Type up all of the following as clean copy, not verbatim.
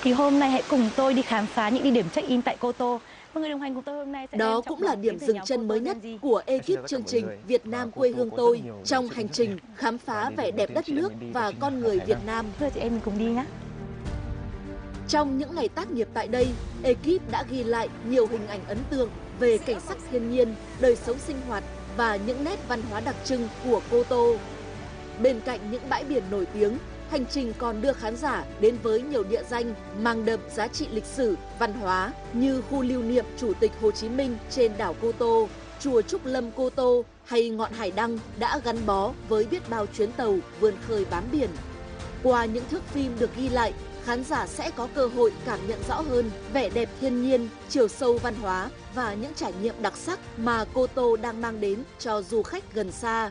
Thì hôm nay hãy cùng tôi đi khám phá những địa điểm check-in tại Cô Tô. Và người đồng hành cùng tôi hôm nay sẽ Đó đem Trọng cũng là Đỏ điểm đến từ dừng nhóm Cô chân Tô mới nhất Gen Z. của Xin chào ekip tất cả chương mọi trình người. Việt Và Nam Cô quê Tô hương có rất tôi nhiều trong sự hành kiện trình đẹp. khám Và phá địa vẻ điểm đầu đẹp tiên đất chị em nước mình đi đó và chính là con Hoàng người Hải Việt Đăng. Nam. Thưa chị em mình cùng đi nhé. Trong những ngày tác nghiệp tại đây, ekip đã ghi lại nhiều hình ảnh ấn tượng về cảnh sắc thiên nhiên, đời sống sinh hoạt và những nét văn hóa đặc trưng của Cô Tô. Bên cạnh những bãi biển nổi tiếng, hành trình còn đưa khán giả đến với nhiều địa danh mang đậm giá trị lịch sử, văn hóa như khu lưu niệm Chủ tịch Hồ Chí Minh trên đảo Cô Tô, chùa Trúc Lâm Cô Tô hay ngọn Hải Đăng đã gắn bó với biết bao chuyến tàu vươn khơi bám biển. Qua những thước phim được ghi lại, khán giả sẽ có cơ hội cảm nhận rõ hơn vẻ đẹp thiên nhiên, chiều sâu văn hóa và những trải nghiệm đặc sắc mà Cô Tô đang mang đến cho du khách gần xa.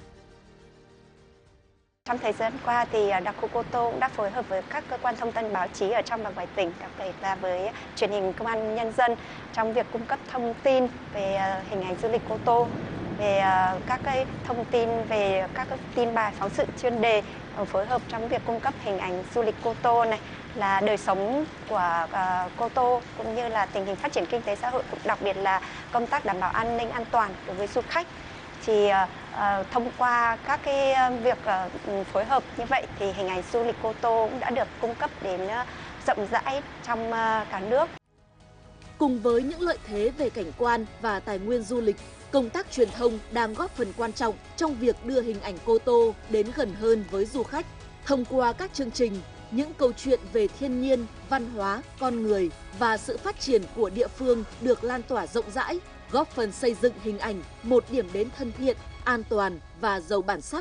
Trong thời gian qua thì đặc khu Cô Tô cũng đã phối hợp với các cơ quan thông tin báo chí ở trong và ngoài tỉnh, đặc biệt là với truyền hình Công an Nhân dân trong việc cung cấp thông tin về hình ảnh du lịch Cô Tô, về các cái thông tin về các cái tin bài phóng sự chuyên đề, phối hợp trong việc cung cấp hình ảnh du lịch Cô Tô này, là đời sống của Cô Tô cũng như là tình hình phát triển kinh tế xã hội, cũng đặc biệt là công tác đảm bảo an ninh an toàn đối với du khách. Thì thông qua các cái việc phối hợp như vậy thì hình ảnh du lịch Cô Tô cũng đã được cung cấp đến rộng rãi trong cả nước. Cùng với những lợi thế về cảnh quan và tài nguyên du lịch, công tác truyền thông đang góp phần quan trọng trong việc đưa hình ảnh Cô Tô đến gần hơn với du khách. Thông qua các chương trình, những câu chuyện về thiên nhiên, văn hóa, con người và sự phát triển của địa phương được lan tỏa rộng rãi, góp phần xây dựng hình ảnh một điểm đến thân thiện, an toàn và giàu bản sắc.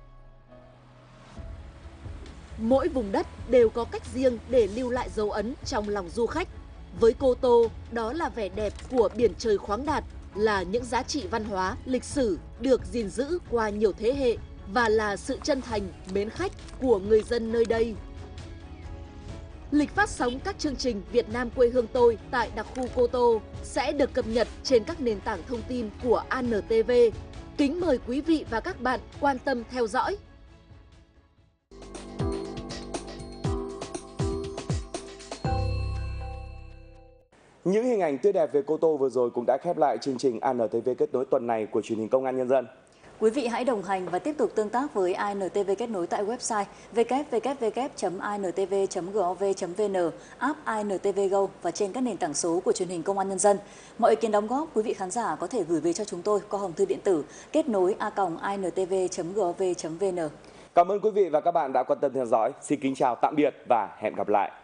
Mỗi vùng đất đều có cách riêng để lưu lại dấu ấn trong lòng du khách. Với Cô Tô, đó là vẻ đẹp của biển trời khoáng đạt, là những giá trị văn hóa, lịch sử được gìn giữ qua nhiều thế hệ và là sự chân thành, mến khách của người dân nơi đây. Lịch phát sóng các chương trình Việt Nam quê hương tôi tại đặc khu Cô Tô sẽ được cập nhật trên các nền tảng thông tin của ANTV. Kính mời quý vị và các bạn quan tâm theo dõi. Những hình ảnh tươi đẹp về Cô Tô vừa rồi cũng đã khép lại chương trình ANTV kết nối tuần này của truyền hình Công an Nhân dân. Quý vị hãy đồng hành và tiếp tục tương tác với INTV kết nối tại website www.intv.gov.vn, app INTV Go và trên các nền tảng số của truyền hình Công an Nhân dân. Mọi ý kiến đóng góp quý vị khán giả có thể gửi về cho chúng tôi qua hòm thư điện tử kết nối@intv.gov.vn. Cảm ơn quý vị và các bạn đã quan tâm theo dõi. Xin kính chào tạm biệt và hẹn gặp lại.